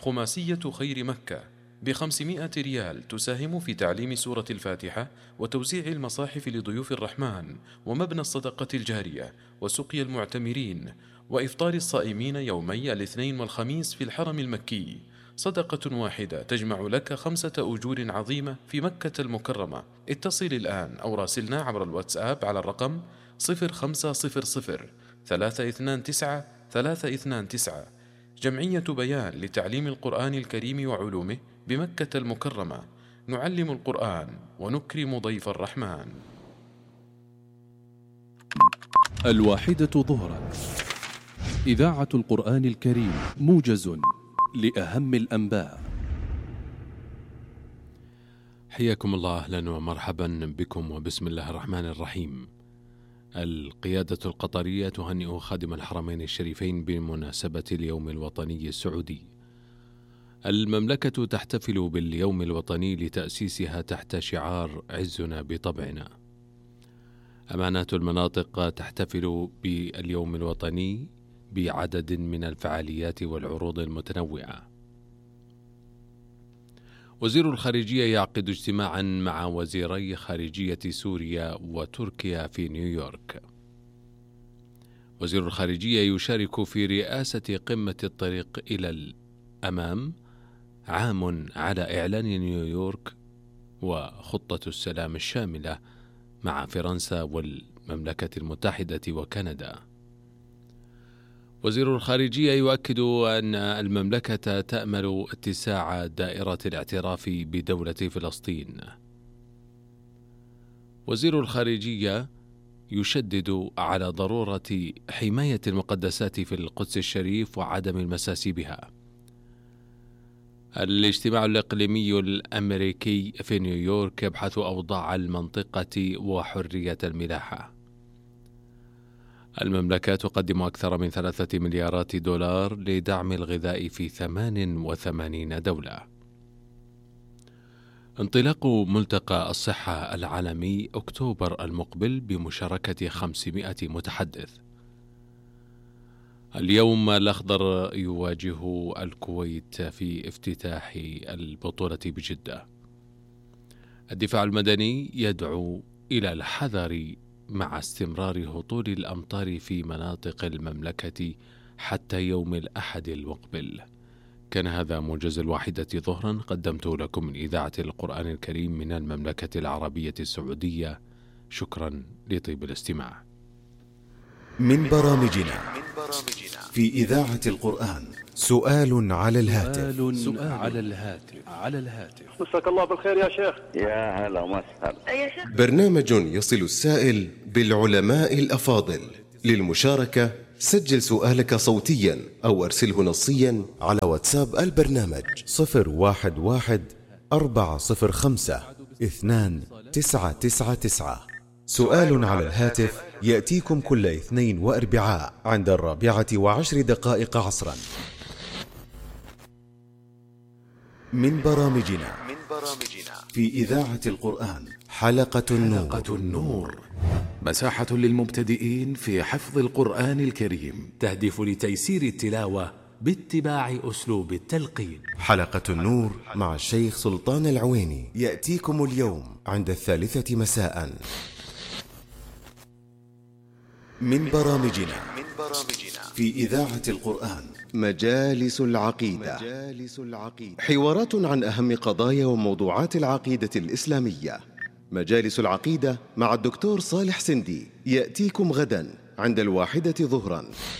خماسية خير مكة ب500 ريال تساهم في تعليم سورة الفاتحة وتوزيع المصاحف لضيوف الرحمن ومبنى الصدقة الجارية وسقي المعتمرين وإفطار الصائمين يومي الاثنين والخميس في الحرم المكي. صدقة واحدة تجمع لك 5 أجور عظيمة في مكة المكرمة. اتصل الآن أو راسلنا عبر الواتساب على الرقم 0500 329 329. جمعية بيان لتعليم القرآن الكريم وعلومه بمكة المكرمة. نعلم القرآن ونكرم ضيف الرحمن. 1 ظهرا، إذاعة القرآن الكريم، موجز لأهم الأنباء. حياكم الله، أهلا ومرحبا بكم وبسم الله الرحمن الرحيم. القيادة القطرية تهنئ خادم الحرمين الشريفين بمناسبة اليوم الوطني السعودي. المملكة تحتفل باليوم الوطني لتأسيسها تحت شعار عزنا بطبعنا. أمانات المناطق تحتفل باليوم الوطني بعدد من الفعاليات والعروض المتنوعة. وزير الخارجية يعقد اجتماعا مع وزيري خارجية سوريا وتركيا في نيويورك. وزير الخارجية يشارك في رئاسة قمة الطريق إلى الأمام، عام على إعلان نيويورك وخطة السلام الشاملة مع فرنسا والمملكة المتحدة وكندا. وزير الخارجية يؤكد أن المملكة تأمل اتساع دائرة الاعتراف بدولة فلسطين. وزير الخارجية يشدد على ضرورة حماية المقدسات في القدس الشريف وعدم المساس بها. الاجتماع الإقليمي الأمريكي في نيويورك يبحث أوضاع المنطقة وحرية الملاحة. المملكة تقدم أكثر من 3 مليارات دولار لدعم الغذاء في 88 دولة. انطلاق ملتقى الصحة العالمي أكتوبر المقبل بمشاركة 500 متحدث. اليوم الأخضر يواجه الكويت في افتتاح البطولة بجدة. الدفاع المدني يدعو إلى الحذر مع استمرار هطول الأمطار في مناطق المملكة حتى يوم الأحد المقبل. كان هذا موجز 1 ظهرا قدمته لكم من إذاعة القرآن الكريم من المملكة العربية السعودية. شكرا لطيب الاستماع. من برامجنا في إذاعة القرآن، سؤال على الهاتف. مساك الله بالخير يا شيخ. يا هلا وسهلا. برنامج يصل السائل بالعلماء الأفاضل. للمشاركة سجل سؤالك صوتيا أو أرسله نصيا على واتساب البرنامج 011-405-2999. سؤال على الهاتف يأتيكم كل اثنين وأربعاء عند 4:10 عصرا. من برامجنا في إذاعة القرآن، حلقة النور. مساحة للمبتدئين في حفظ القرآن الكريم، تهدف لتيسير التلاوة باتباع أسلوب التلقين. حلقة النور مع الشيخ سلطان العويني يأتيكم اليوم عند 3 مساء. من برامجنا في إذاعة القرآن، مجالس العقيدة. حوارات عن أهم قضايا وموضوعات العقيدة الإسلامية. مجالس العقيدة مع الدكتور صالح سندي يأتيكم غدا عند 1 ظهرا.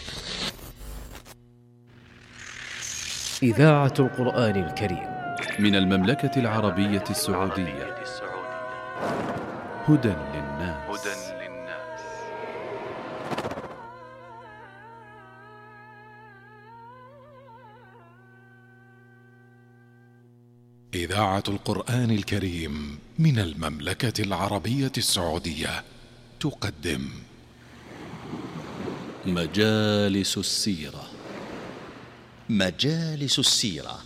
إذاعة القرآن الكريم من المملكة العربية السعودية، هدى للناس. إذاعة القرآن الكريم من المملكة العربية السعودية تقدم مجالس السيرة. مجالس السيرة،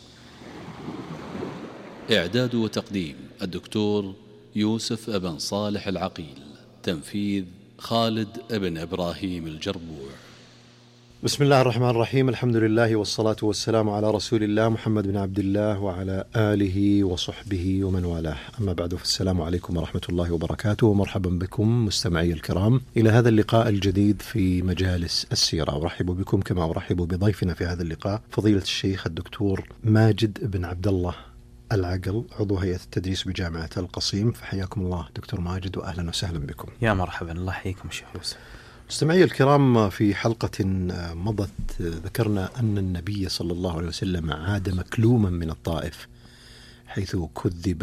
إعداد وتقديم الدكتور يوسف ابن صالح العقيل، تنفيذ خالد ابن إبراهيم الجربوع. بسم الله الرحمن الرحيم. الحمد لله والصلاة والسلام على رسول الله محمد بن عبد الله وعلى آله وصحبه ومن والاه. أما بعد، فالسلام عليكم ورحمة الله وبركاته، ومرحبا بكم مستمعي الكرام إلى هذا اللقاء الجديد في مجالس السيرة. أرحب بكم كما أرحب بضيفنا في هذا اللقاء فضيلة الشيخ الدكتور ماجد بن عبد الله العقل، عضو هيئة التدريس بجامعة القصيم. فحياكم الله دكتور ماجد، وأهلا وسهلا بكم. يا مرحبا، الله يحييكم الشيخ يوسف. مستمعي الكرام، في حلقة مضت ذكرنا أن النبي صلى الله عليه وسلم عاد مكلوما من الطائف، حيث كذب،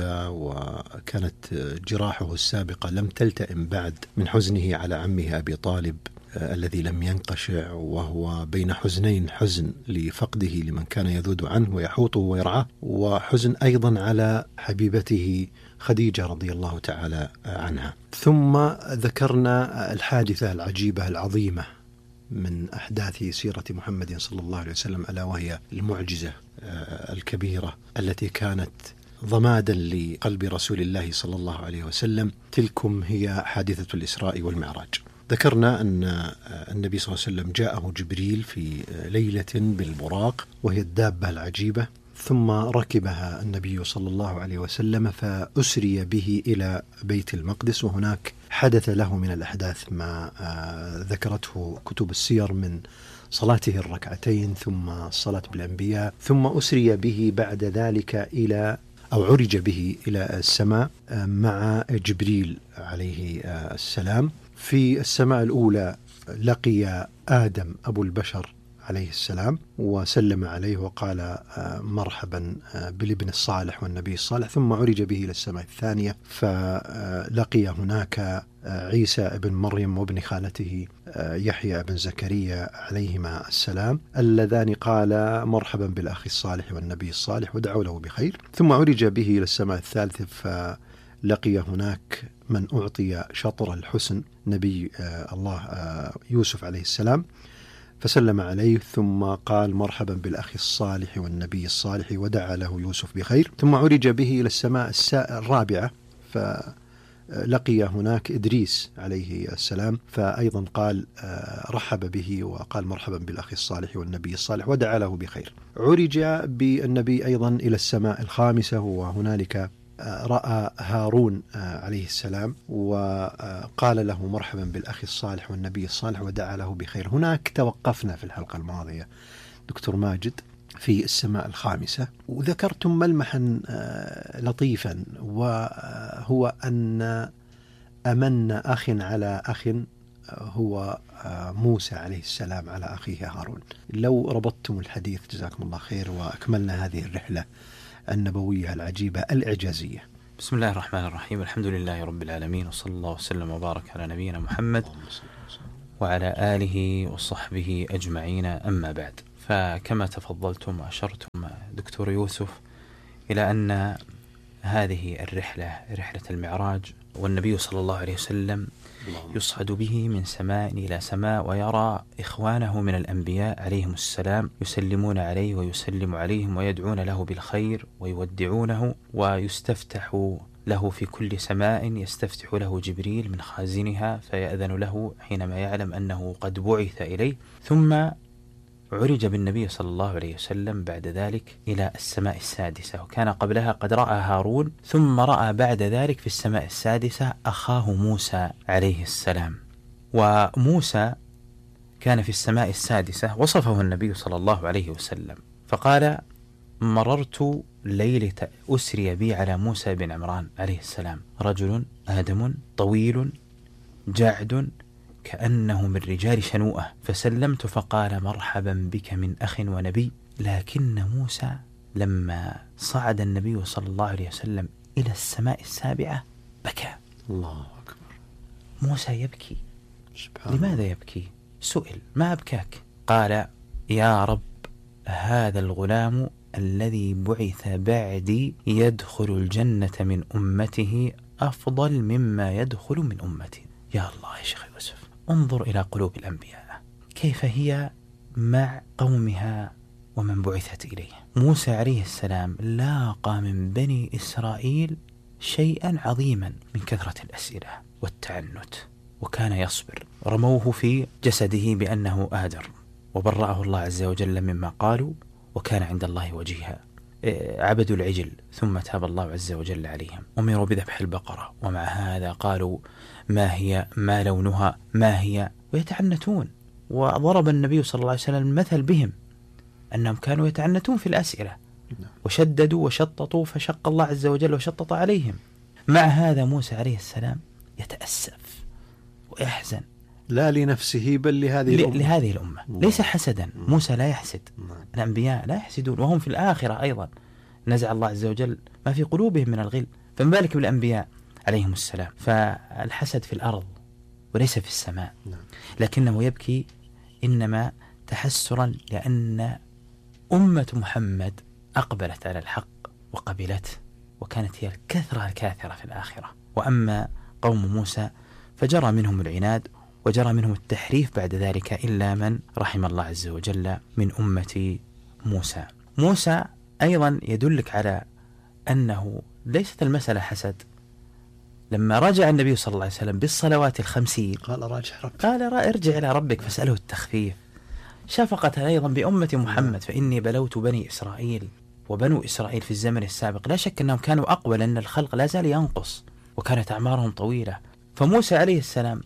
وكانت جراحه السابقة لم تلتئم بعد من حزنه على عمه أبي طالب الذي لم ينقشع، وهو بين حزنين: حزن لفقده لمن كان يذود عنه ويحوطه ويرعاه، وحزن أيضا على حبيبته خديجة رضي الله تعالى عنها. ثم ذكرنا الحادثة العجيبة العظيمة من أحداث سيرة محمد صلى الله عليه وسلم، ألا وهي المعجزة الكبيرة التي كانت ضمادا لقلب رسول الله صلى الله عليه وسلم. تلكم هي حادثة الإسراء والمعراج. ذكرنا أن النبي صلى الله عليه وسلم جاءه جبريل في ليلة بالبراق، وهي الدابة العجيبة، ثم ركبها النبي صلى الله عليه وسلم فأسري به إلى بيت المقدس، وهناك حدث له من الأحداث ما ذكرته كتب السير من صلاته الركعتين ثم الصلاة بالأنبياء، ثم أسري به بعد ذلك عرج به إلى السماء مع جبريل عليه السلام. في السماء الأولى لقي آدم أبو البشر عليه السلام وسلم عليه وقال مرحبا بالابن الصالح والنبي الصالح، ثم عرج به إلى السماء الثانية فلقي هناك عيسى ابن مريم وابن خالته يحيى بن زكريا عليهما السلام، اللذان قال مرحبا بالأخ الصالح والنبي الصالح ودعوا له بخير. ثم عرج به إلى السماء الثالثة فلقي هناك من أعطي شطر الحسن، نبي الله يوسف عليه السلام، فسلم عليه ثم قال مرحبا بالأخ الصالح والنبي الصالح ودعا له يوسف بخير. ثم عرج به إلى السماء الرابعة فلقي هناك إدريس عليه السلام، فأيضا قال رحب به وقال مرحبا بالأخ الصالح والنبي الصالح ودعا له بخير. عرج بالنبي أيضا إلى السماء الخامسة، وهنالك رأى هارون عليه السلام وقال له مرحبا بالأخ الصالح والنبي الصالح ودعا له بخير. هناك توقفنا في الحلقة الماضية دكتور ماجد في السماء الخامسة، وذكرتم ملمحا لطيفا، وهو أن أمن أخ على أخ هو موسى عليه السلام على أخيه هارون. لو ربطتم الحديث جزاكم الله خير وأكملنا هذه الرحلة النبوية العجيبة الإعجازية. بسم الله الرحمن الرحيم. الحمد لله رب العالمين، وصلى الله وسلم وبارك على نبينا محمد وعلى آله وصحبه أجمعين. أما بعد، فكما تفضلتم وأشرتم دكتور يوسف إلى أن هذه الرحلة رحلة المعراج، والنبي صلى الله عليه وسلم يصعد به من سماء إلى سماء، ويرى إخوانه من الأنبياء عليهم السلام يسلمون عليه ويسلم عليهم ويدعون له بالخير ويودعونه، ويستفتح له في كل سماء، يستفتح له جبريل من خازنها فيأذن له حينما يعلم أنه قد بعث إليه. ثم عرج بالنبي صلى الله عليه وسلم بعد ذلك إلى السماء السادسة، وكان قبلها قد رأى هارون، ثم رأى بعد ذلك في السماء السادسة أخاه موسى عليه السلام. وموسى كان في السماء السادسة وصفه النبي صلى الله عليه وسلم فقال مررت ليلة أسري بي على موسى بن عمران عليه السلام، رجل آدم طويل جاعد كأنه من رجال شنوءة، فسلمت فقال مرحبا بك من أخ ونبي. لكن موسى لما صعد النبي صلى الله عليه وسلم إلى السماء السابعة بكى. الله أكبر. موسى يبكي. لماذا يبكي؟ سئل ما أبكاك؟ قال يا رب، هذا الغلام الذي بعث بعدي يدخل الجنة من أمته أفضل مما يدخل من أمتي. يا الله يا شيخ يوسف، انظر إلى قلوب الأنبياء كيف هي مع قومها ومن بعثت إليه. موسى عليه السلام لاقى من بني إسرائيل شيئا عظيما من كثرة الأسئلة والتعنت، وكان يصبر. رموه في جسده بأنه آدر، وبرأه الله عز وجل مما قالوا وكان عند الله وجيها. عبدوا العجل ثم تاب الله عز وجل عليهم، أمروا بذبح البقرة ومع هذا قالوا ما هي، ما لونها، ما هي، ويتعنتون. وضرب النبي صلى الله عليه وسلم المثل بهم أنهم كانوا يتعنتون في الأسئلة وشددوا وشططوا فشق الله عز وجل وشطط عليهم. مع هذا موسى عليه السلام يتأسف ويحزن، لا لنفسه بل لهذه الأمة. ليس حسدا، موسى لا يحسد، الأنبياء لا يحسدون، وهم في الآخرة أيضا نزع الله عز وجل ما في قلوبهم من الغل، فما بالك بالأنبياء عليهم السلام. فالحسد في الأرض وليس في السماء، لكنه يبكي إنما تحسرا لأن أمة محمد أقبلت على الحق وقبلته، وكانت هي الكثرة الكاثرة في الآخرة. وأما قوم موسى فجرى منهم العناد وجرى منهم التحريف بعد ذلك إلا من رحم الله عز وجل من أمة موسى. موسى أيضا يدلك على أنه ليست المسألة حسد. لما رجع النبي صلى الله عليه وسلم بالصلوات 50 قال ارجع إلى ربك فاسأله التخفيف، شفقة أيضا بأمة محمد. فإني بلوت بني إسرائيل، وبنو إسرائيل في الزمن السابق لا شك أنهم كانوا أقوى لأن الخلق لا زال ينقص وكانت أعمارهم طويلة. فموسى عليه السلام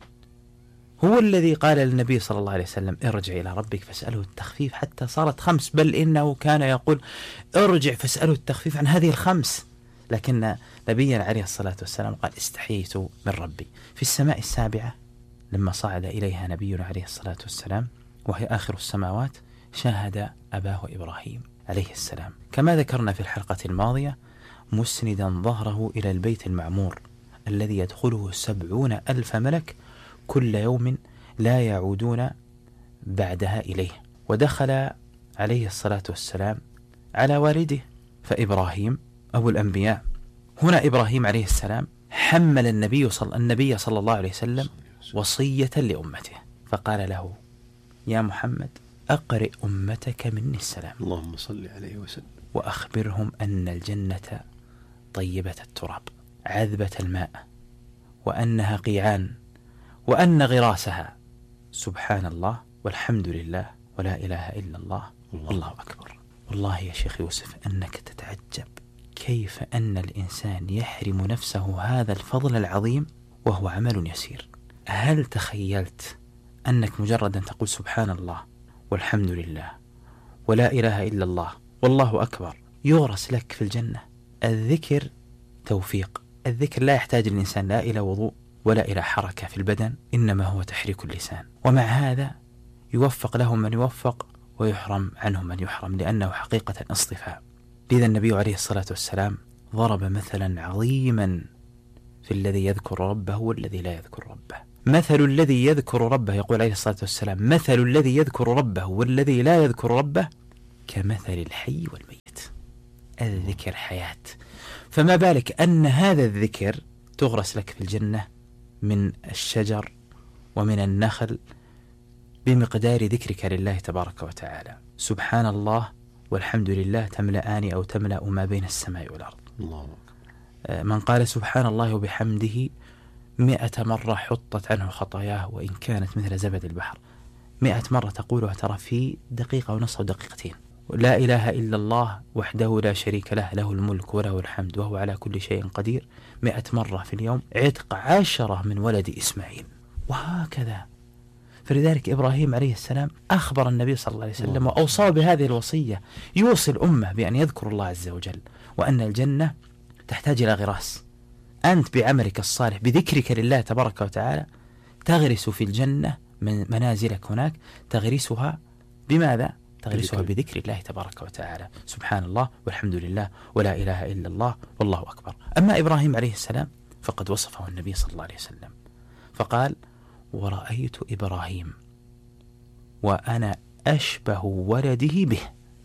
هو الذي قال للنبي صلى الله عليه وسلم ارجع إلى ربك فاسأله التخفيف حتى صارت 5، بل إنه كان يقول ارجع فاسأله التخفيف عن هذه 5. لكن نبينا عليه الصلاة والسلام قال استحييت من ربي. في السماء السابعة لما صعد إليها نبينا عليه الصلاة والسلام وهي آخر السماوات شاهد أباه إبراهيم عليه السلام كما ذكرنا في الحلقة الماضية، مسندا ظهره إلى البيت المعمور الذي يدخله 70,000 ملك كل يوم لا يعودون بعدها إليه. ودخل عليه الصلاة والسلام على والده فإبراهيم أبو الأنبياء. هنا إبراهيم عليه السلام حمل النبي صلى الله عليه وسلم وصية لأمته فقال له يا محمد أقرئ أمتك مني السلام، اللهم صل عليه وسلم، وأخبرهم أن الجنة طيبة التراب عذبة الماء وأنها قيعان وأن غراسها سبحان الله والحمد لله ولا إله إلا الله والله أكبر. والله يا شيخ يوسف أنك تتعجب كيف أن الإنسان يحرم نفسه هذا الفضل العظيم وهو عمل يسير. هل تخيلت أنك مجرد أن تقول سبحان الله والحمد لله ولا إله إلا الله والله أكبر يغرس لك في الجنة؟ الذكر توفيق، الذكر لا يحتاج الإنسان لا إلى وضوء ولا إلى حركة في البدن، إنما هو تحريك اللسان. ومع هذا يوفق له من يوفق ويحرم عنه من يحرم، لأنه حقيقة اصطفاء. لذا النبي عليه الصلاة والسلام ضرب مثلا عظيما في الذي يذكر ربه والذي لا يذكر ربه. مثل الذي يذكر ربه، يقول عليه الصلاة والسلام مثل الذي يذكر ربه والذي لا يذكر ربه كمثل الحي والميت. الذكر حياة، فما بالك أن هذا الذكر تغرس لك في الجنة من الشجر ومن النخل بمقدار ذكرك لله تبارك وتعالى. سبحان الله والحمد لله تملأان أو تملأ ما بين السماء والأرض. الله. من قال سبحان الله وبحمده 100 مرة حطت عنه خطاياه وإن كانت مثل زبد البحر. 100 مرة تقولها ترى في دقيقة ونصف أو دقيقتين. لا إله إلا الله وحده لا شريك له، له الملك وله الحمد وهو على كل شيء قدير. 100 مرة في اليوم عتق 10 من ولد إسماعيل، وهكذا. فلذلك إبراهيم عليه السلام أخبر النبي صلى الله عليه وسلم وأوصاه بهذه الوصية، يوصي الأمة بأن يذكروا الله عز وجل، وأن الجنة تحتاج إلى غراس. أنت بعملك الصالح بذكرك لله تبارك وتعالى تغرس في الجنة من منازلك هناك، تغرسها بماذا؟ تغرسها بذكر الله تبارك وتعالى، سبحان الله والحمد لله ولا إله إلا الله والله أكبر. أما إبراهيم عليه السلام فقد وصفه النبي صلى الله عليه وسلم فقال ورأيت إبراهيم وأنا أشبه ولده به.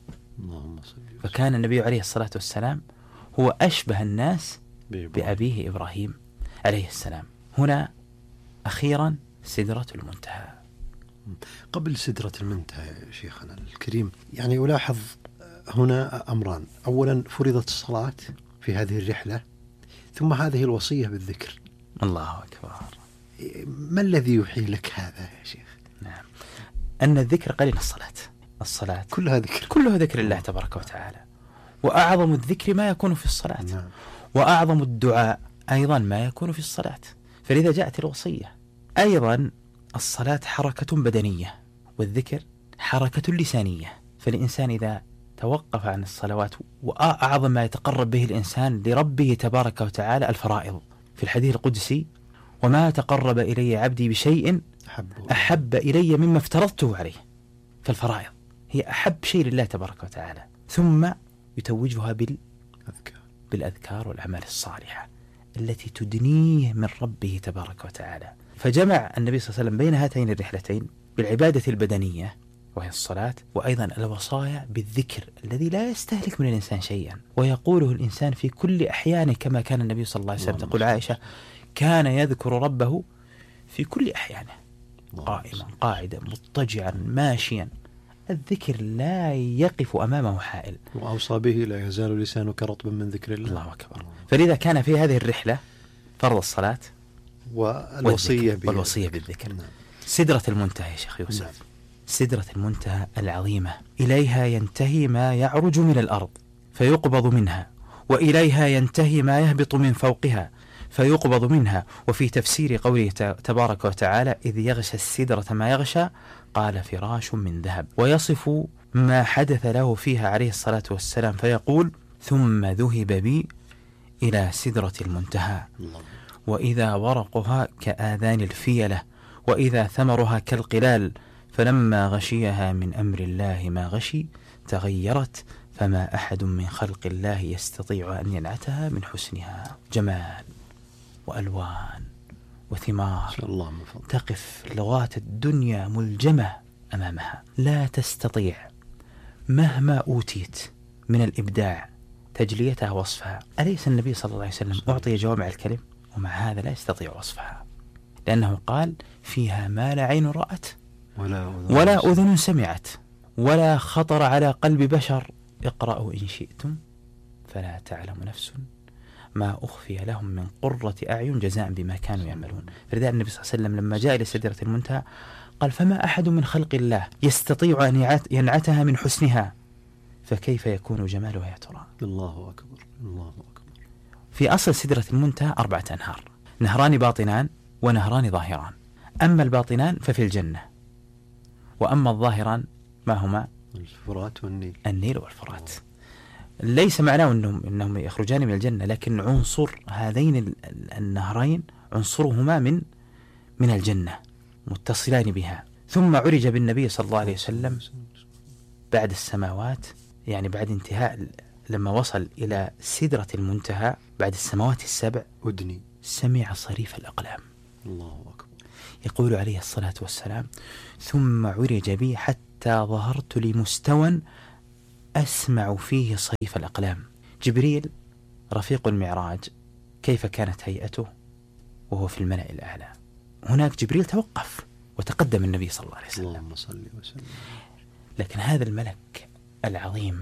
فكان النبي عليه الصلاة والسلام هو أشبه الناس بأبيه إبراهيم عليه السلام. هنا أخيرا سدرة المنتهى. قبل سدرة المنتهى يا شيخنا الكريم، يعني ألاحظ هنا أمران. أولا فرضت الصلاة في هذه الرحلة، ثم هذه الوصية بالذكر. الله أكبر. ما الذي يحيي لك هذا يا شيخ؟ نعم، أن الذكر قرين الصلاة كلها ذكر، كلها ذكر الله تبارك وتعالى. وأعظم الذكر ما يكون في الصلاة. نعم. وأعظم الدعاء أيضا ما يكون في الصلاة. فلذا جاءت الوصية. أيضا الصلاة حركة بدنية، والذكر حركة لسانية. فالإنسان إذا توقف عن الصلوات، وأعظم ما يتقرب به الإنسان لربه تبارك وتعالى الفرائض. في الحديث القدسي: وما تقرب إلي عبدي بشيء أحب إلي مما افترضته عليه. فالفرائض هي أحب شيء لله تبارك وتعالى، ثم يتوجها بالأذكار والأعمال الصالحة التي تدنيه من ربه تبارك وتعالى. فجمع النبي صلى الله عليه وسلم بين هاتين الرحلتين بالعبادة البدنية وهي الصلاة، وأيضا الوصايا بالذكر الذي لا يستهلك من الإنسان شيئا ويقوله الإنسان في كل أحيانه، كما كان النبي صلى الله عليه وسلم تقول عائشة: كان يذكر ربه في كل أحيانه، قائما قاعدا مضطجعا ماشيا. الذكر لا يقف أمامه حائل. وأوصى به: لا يزال لسانك رطبا من ذكر الله. الله أكبر. فلذا كان في هذه الرحلة فرض الصلاة والوصية بالذكر. نعم. سدرة المنتهى يا شيخ يوسف. نعم. سدرة المنتهى العظيمة، إليها ينتهي ما يعرج من الأرض فيقبض منها، وإليها ينتهي ما يهبط من فوقها فيقبض منها. وفي تفسير قوله تبارك وتعالى: إذ يغشى السدرة ما يغشى، قال: فراش من ذهب. ويصف ما حدث له فيها عليه الصلاة والسلام فيقول: ثم ذهب بي إلى سدرة المنتهى، وإذا ورقها كآذان الفيلة، وإذا ثمرها كالقلال، فلما غشيها من أمر الله ما غشي تغيرت، فما أحد من خلق الله يستطيع أن ينعتها من حسنها. جمال وألوان وثمار تقف لغات الدنيا ملجمة أمامها، لا تستطيع مهما أوتيت من الإبداع تجليتها وصفها. أليس النبي صلى الله عليه وسلم أعطي جوامع الكلم؟ ومع هذا لا يستطيع وصفها، لأنه قال: فيها ما لا عين رأت ولا أذن سمعت ولا خطر على قلب بشر. اقرأوا إن شئتم فلا تعلم نفس ما أخفي لهم من قرة أعين جزاء بما كانوا يعملون. فلذلك النبي صلى الله عليه وسلم لما جاء إلى سدرة المنتهى قال: فما أحد من خلق الله يستطيع أن ينعتها من حسنها، فكيف يكون جمالها يا ترى؟ الله أكبر، الله أكبر. في أصل سدرة المنتهى 4 أنهار، نهران باطنان ونهران ظاهران. أما الباطنان ففي الجنة، وأما الظاهران ما هما؟ الفرات والنيل. النيل والفرات. ليس معناه إنهم يخرجان من الجنة، لكن عنصر هذين النهرين عنصرهما من الجنة، متصلان بها. ثم عرج بالنبي صلى الله عليه وسلم بعد السماوات، يعني بعد انتهاء، لما وصل إلى سدرة المنتهى بعد السماوات السبع أدني سمع صريف الأقلام. الله أكبر. يقول عليه الصلاة والسلام: ثم عرج بي حتى ظهرت لمستوى أسمع فيه صريف الأقلام. جبريل رفيق المعراج كيف كانت هيئته وهو في الملأ الأعلى؟ هناك جبريل توقف وتقدم النبي صلى الله عليه وسلم. اللهم صل وسلم. لكن هذا الملك العظيم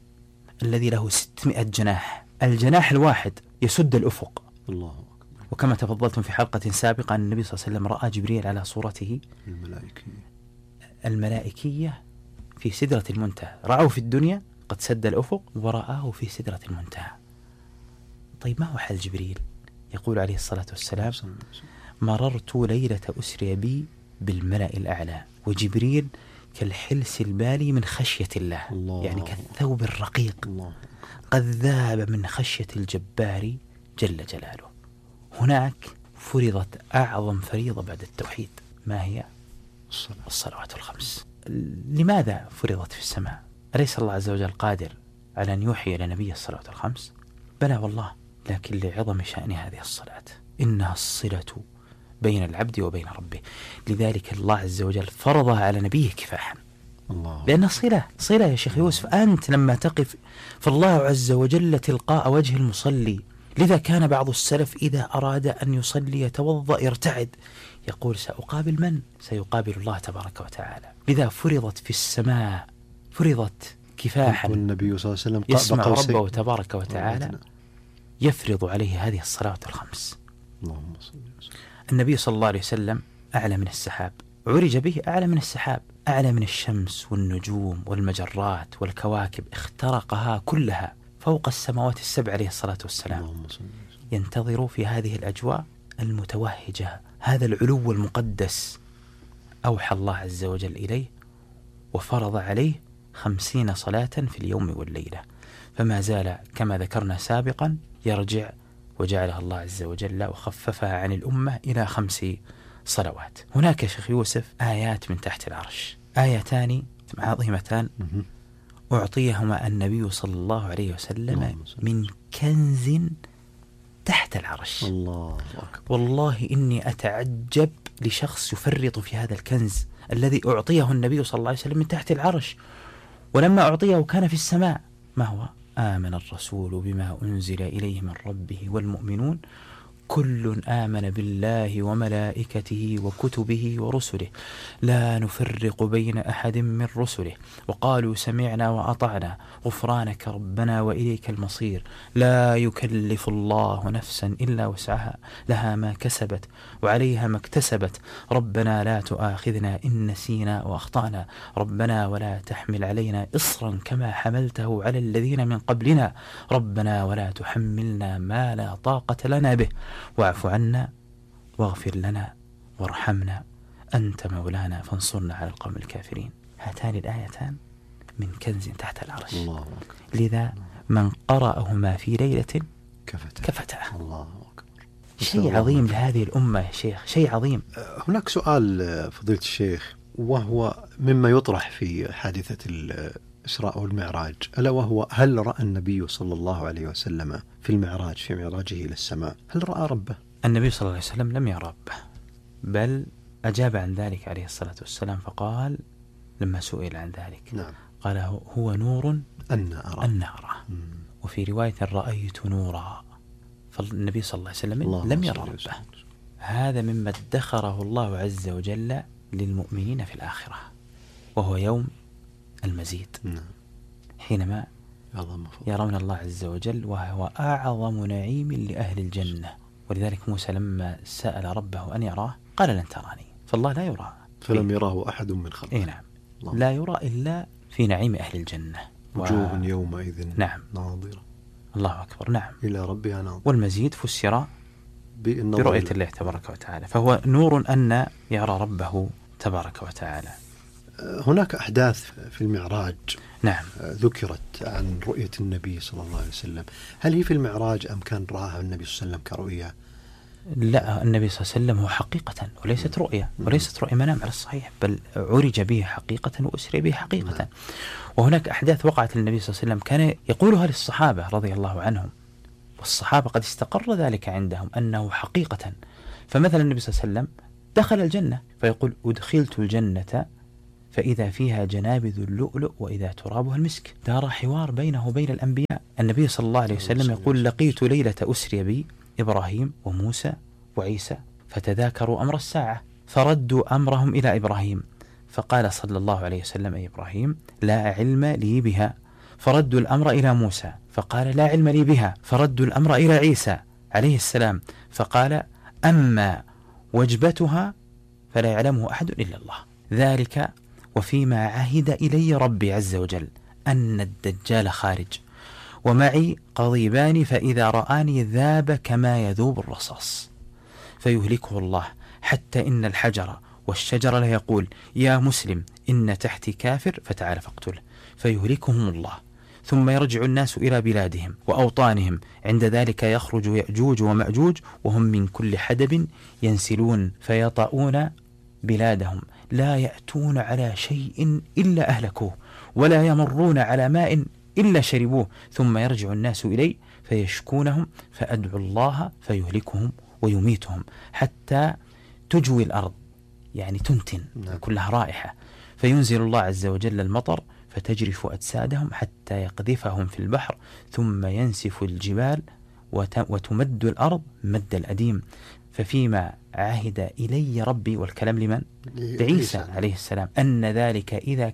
الذي له 600 جناح، الجناح الواحد يسد الأفق. الله أكبر. وكما تفضلتم في حلقة سابقة أن النبي صلى الله عليه وسلم رأى جبريل على صورته الملائكية في سدرة المنتهى. رأوه في الدنيا قد سد الأفق، ورآه في سدرة المنتهى. طيب ما هو حال جبريل؟ يقول عليه الصلاة والسلام: مررت ليلة أسري بي بالملأ الأعلى، وجبريل كالحلس البالي من خشية الله. يعني كالثوب الرقيق قد ذاب من خشية الجبار جل جلاله. هناك فرضت أعظم فريضة بعد التوحيد، ما هي؟ الصلوات الخمس. لماذا فرضت في السماء؟ أليس الله عز وجل قادر على أن يوحي إلى نبيه الصلوات الخمس؟ بلى والله، لكن لعظم شأن هذه الصلاة، إنها الصلة بين العبد وبين ربه. لذلك الله عز وجل فرضها على نبيه كفاحا، لأن صلة يا شيخ يوسف. أنت لما تقف فالله عز وجل تلقاء وجه المصلي. لذا كان بعض السلف إذا أراد أن يصلي يتوضأ يرتعد، يقول: سأقابل من؟ سيقابل الله تبارك وتعالى. لذا فرضت في السماء، فرضت كفاحا، والنبي صلى الله عليه وسلم يسمع ربه تبارك وتعالى يفرض عليه هذه الصلوات الخمس. اللهم صل وسلم. النبي صلى الله عليه وسلم أعلى من السحاب، عرج به أعلى من السحاب، أعلى من الشمس والنجوم والمجرات والكواكب، اخترقها كلها فوق السماوات السبع عليه الصلاة والسلام، ينتظر في هذه الأجواء المتوهجة هذا العلو المقدس. أوحى الله عز وجل إليه وفرض عليه 50 صلاة في اليوم والليلة، فما زال كما ذكرنا سابقا يرجع، وجعلها الله عز وجل وخففها عن الأمة إلى 5 صلوات. هناك يا شيخ يوسف آيات من تحت العرش، آيتان عظيمتان أعطيهما النبي صلى الله عليه وسلم من كنز تحت العرش. الله أكبر. والله إني أتعجب لشخص يفرط في هذا الكنز الذي أعطيه النبي صلى الله عليه وسلم من تحت العرش، ولما أعطيه كان في السماء. ما هو؟ آمن الرسول بما أنزل إليه من ربه والمؤمنون كل آمن بالله وملائكته وكتبه ورسله لا نفرق بين أحد من رسله وقالوا سمعنا وأطعنا غفرانك ربنا وإليك المصير لا يكلف الله نفسا إلا وسعها لها ما كسبت وعليها ما اكتسبت ربنا لا تؤاخذنا إن نسينا وأخطأنا ربنا ولا تحمل علينا إصرا كما حملته على الذين من قبلنا ربنا ولا تحملنا ما لا طاقة لنا به واعف عنا واغفر لنا وارحمنا أنت مولانا فانصرنا على القوم الكافرين. هاتان الآيتان من كنز تحت العرش. الله أكبر. لذا من قرأهما في ليلة كفته. الله أكبر. شيء عظيم لهذه الأمة يا شيخ، شيء عظيم. هناك سؤال فضيلة الشيخ، وهو مما يطرح في حادثة الإسراء والمعراج، ألا وهو هل رأى النبي صلى الله عليه وسلم في المعراج في معراجه إلى السماء هل رأى ربه؟ النبي صلى الله عليه وسلم لم يرى ربه، بل أجاب عن ذلك عليه الصلاة والسلام فقال لما سئل عن ذلك نعم. قال هو نور أن أرى. وفي رواية رأيت نورا. فالنبي صلى الله عليه وسلم لم يرى ربه. هذا مما ادخره الله عز وجل للمؤمنين في الآخرة، وهو يوم المزيد. حينما يرون الله عز وجل وهو أعظم نعيم لأهل الجنة. ولذلك موسى لما سأل ربه أن يراه قال لن تراني، فالله لا يرى، فلم يراه أحد من خلقه. نعم. لا يرى إلا في نعيم أهل الجنة. وجوه يومئذ نعم ناظرة. الله أكبر. نعم. إلى ربها ناظرة. والمزيد فسر برؤية الله تبارك وتعالى، فهو نور أن يرى ربه تبارك وتعالى. هناك أحداث في المعراج نعم ذكرت عن رؤية النبي صلى الله عليه وسلم، هل هي في المعراج أم كان رآها النبي صلى الله عليه وسلم كرؤية؟ لا، النبي صلى الله عليه وسلم هو حقيقة وليست رؤية، وليست رؤية منام على الصحيح، بل عرج به حقيقة وأسري به حقيقة. وهناك أحداث وقعت للنبي صلى الله عليه وسلم كان يقولها للصحابة رضي الله عنهم، والصحابة قد استقر ذلك عندهم أنه حقيقة. فمثلا النبي صلى الله عليه وسلم دخل الجنة فيقول أدخلت الجنة فإذا فيها جنابذ اللؤلؤ وإذا ترابها المسك. دار حوار بينه وبين الأنبياء. النبي صلى الله عليه وسلم يقول لقيت ليلة أسري بي إبراهيم وموسى وعيسى فتذاكروا أمر الساعة فردوا أمرهم إلى إبراهيم فقال صلى الله عليه وسلم أي إبراهيم لا علم لي بها، فردوا الأمر إلى موسى فقال لا علم لي بها، فردوا الأمر إلى عيسى عليه السلام فقال أما وجبتها فلا يعلمه أحد إلا الله. ذلك وفيما عهد إلي ربي عز وجل أن الدجال خارج ومعي قضيبان فإذا رآني ذاب كما يذوب الرصاص فيهلكه الله حتى إن الحجر والشجر لا يقول يا مسلم إن تحتي كافر فتعال فاقتله فيهلكهم الله ثم يرجع الناس إلى بلادهم وأوطانهم. عند ذلك يخرج يأجوج ومأجوج وهم من كل حدب ينسلون فيطؤون بلادهم لا يأتون على شيء إلا أهلكوه ولا يمرون على ماء إلا شربوه ثم يرجع الناس إلي فيشكونهم فأدعو الله فيهلكهم ويميتهم حتى تجوي الأرض يعني تنتن كلها رائحة فينزل الله عز وجل المطر فتجرف أجسادهم حتى يقذفهم في البحر ثم ينسف الجبال وتمد الأرض مد الأديم. ففيما عهد إلي ربي والكلام لمن؟ لعيسى عليه السلام أن ذلك إذا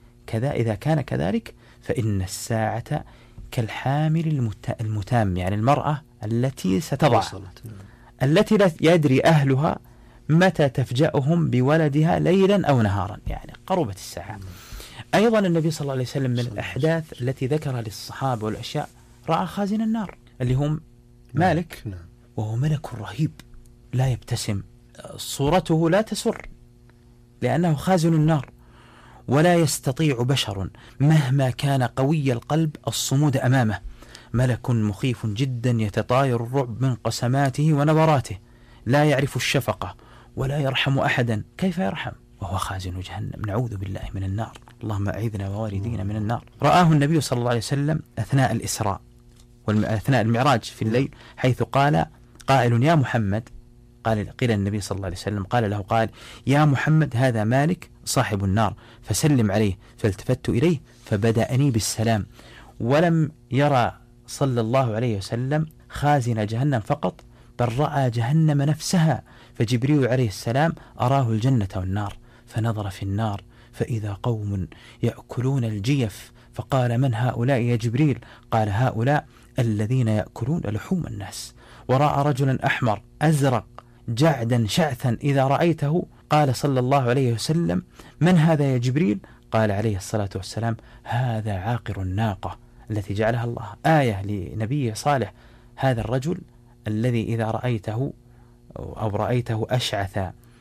كان كذلك فإن الساعة كالحامل المتام يعني المرأة التي ستضع التي لا يدري أهلها متى تفجأهم بولدها ليلا أو نهارا، يعني قربت الساعة. أيضا النبي صلى الله عليه وسلم من الأحداث التي ذكرها للصحابة والأشياء رأى خازن النار اللي هم مالك، وهو ملك رهيب لا يبتسم، صورته لا تسر لأنه خازن النار، ولا يستطيع بشر مهما كان قوي القلب الصمود أمامه. ملك مخيف جدا يتطاير الرعب من قسماته ونبراته، لا يعرف الشفقة ولا يرحم أحدا. كيف يرحم وهو خازن جهنم؟ نعوذ بالله من النار، اللهم أعيذنا ووالدينا من النار. رآه النبي صلى الله عليه وسلم أثناء الإسراء أثناء المعراج في الليل، حيث قال قائل يا محمد، قيل النبي صلى الله عليه وسلم قال له قال يا محمد هذا مالك صاحب النار فسلم عليه. فالتفت إليه فبدأني بالسلام، ولم يرى صلى الله عليه وسلم خازن جهنم فقط، بل رأى جهنم نفسها. فجبريل عليه السلام أراه الجنة والنار، فنظر في النار فإذا قوم يأكلون الجيف، فقال من هؤلاء يا جبريل؟ قال هؤلاء الذين يأكلون لحوم الناس. ورأى رجلا أحمر أزرق جعدا شعثا إذا رأيته، قال صلى الله عليه وسلم من هذا يا جبريل؟ قال عليه الصلاة والسلام هذا عاقر الناقة التي جعلها الله آية لنبي صالح. هذا الرجل الذي إذا رأيته أو رأيته أشعث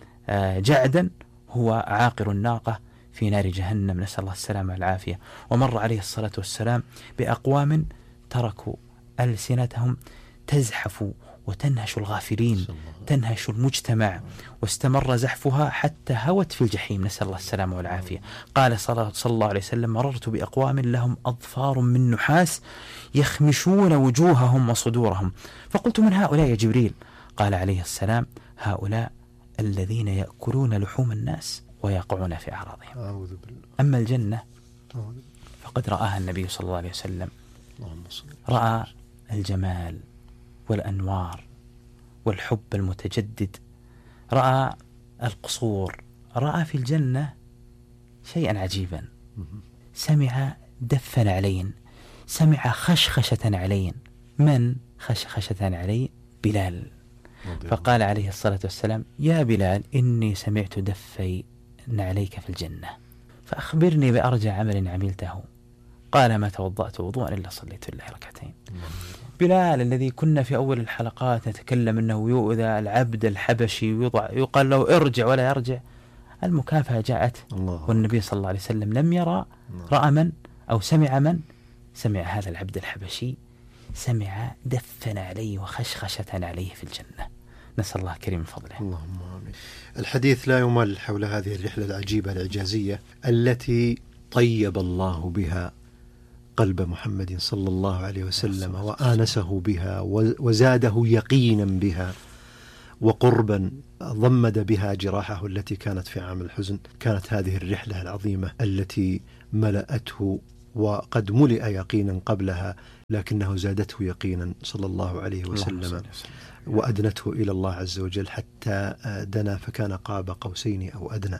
جعدا هو عاقر الناقة في نار جهنم، نسأل الله السلامة والعافية. ومر عليه الصلاة والسلام بأقوام تركوا ألسنتهم تزحف وتنهش الغافلين، تنهش المجتمع، واستمر زحفها حتى هوت في الجحيم، نسأل الله السلامة والعافية. قال صلى الله عليه وسلم مررت بأقوام لهم أظفار من نحاس يخمشون وجوههم وصدورهم، فقلت من هؤلاء يا جبريل؟ قال عليه السلام هؤلاء الذين يأكلون لحوم الناس ويقعون في أعراضهم. أما الجنة فقد رآها النبي صلى الله عليه وسلم، رأى الجمال والأنوار والحب المتجدد، رأى القصور، رأى في الجنة شيئا عجيبا، سمع دفا علين، سمع خشخشة علين. من خشخشة علين؟ بلال. فقال عليه الصلاة والسلام يا بلال إني سمعت دفي عليك في الجنة، فأخبرني بأرجى عمل عملته. قال ما توضأت وضوءا إلا صليت لله ركعتين. بلال الذي كنا في أول الحلقات نتكلم أنه يؤذى العبد الحبشي ويوضع يقال له ارجع ولا يرجع، المكافأة جاءت والنبي صلى الله عليه وسلم لم يرى، رأى من أو سمع من؟ سمع هذا العبد الحبشي، سمع دفن عليه وخشخشة عليه في الجنة، نسأل الله كريم فضله. اللهم آمين. الحديث لا يمل حول هذه الرحلة العجيبة الإعجازية التي طيب الله بها قلب محمد صلى الله عليه وسلم وآنسه بها وزاده يقينا بها وقربا، ضمد بها جراحه التي كانت في عام الحزن. كانت هذه الرحلة العظيمة التي ملأته وقد ملئ يقينا قبلها، لكنه زادته يقينا صلى الله عليه وسلم وأدنته إلى الله عز وجل حتى دنا فكان قاب قوسين أو أدنى،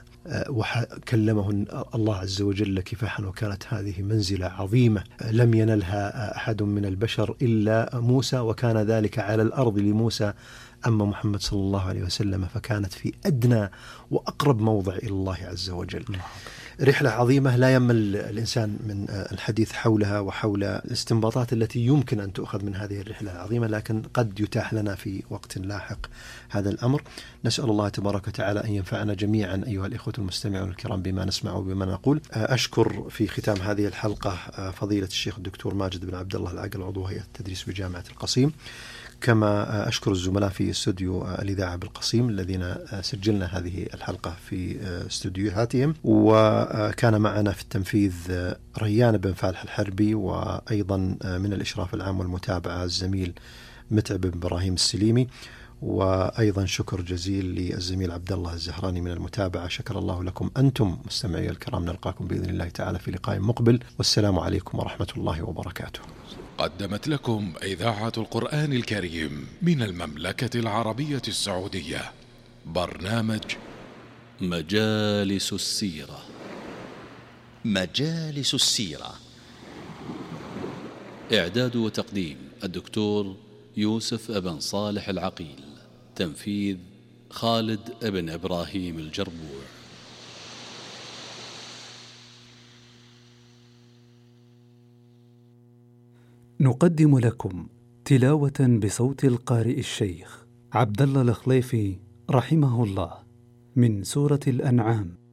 وكلمه الله عز وجل كفاحا. وكانت هذه منزلة عظيمة لم ينلها أحد من البشر إلا موسى، وكان ذلك على الأرض لموسى. أما محمد صلى الله عليه وسلم فكانت في أدنى وأقرب موضع إلى الله عز وجل. رحلة عظيمة لا يمل الإنسان من الحديث حولها وحول الاستنباطات التي يمكن أن تؤخذ من هذه الرحلة العظيمة، لكن قد يتاح لنا في وقت لاحق هذا الأمر. نسأل الله تبارك وتعالى أن ينفعنا جميعا أيها الإخوة المستمعون الكرام بما نسمع وبما نقول. أشكر في ختام هذه الحلقة فضيلة الشيخ الدكتور ماجد بن عبد الله العقل عضو هيئة التدريس بجامعة القصيم، كما أشكر الزملاء في استوديو الإذاعة بالقصيم الذين سجلنا هذه الحلقة في استوديوهاتهم. وكان معنا في التنفيذ ريان بن فالح الحربي، وأيضا من الإشراف العام والمتابعة الزميل متعب بن إبراهيم السليمي، وأيضا شكر جزيل للزميل عبد الله الزهراني من المتابعة. شكر الله لكم أنتم مستمعي الكرام، نلقاكم بإذن الله تعالى في لقاء مقبل، والسلام عليكم ورحمة الله وبركاته. قدمت لكم إذاعة القرآن الكريم من المملكة العربية السعودية برنامج مجالس السيرة. مجالس السيرة، إعداد وتقديم الدكتور يوسف ابن صالح العقيل، تنفيذ خالد بن إبراهيم الجربوع. نقدم لكم تلاوة بصوت القارئ الشيخ عبد الله الخليفي رحمه الله من سورة الأنعام.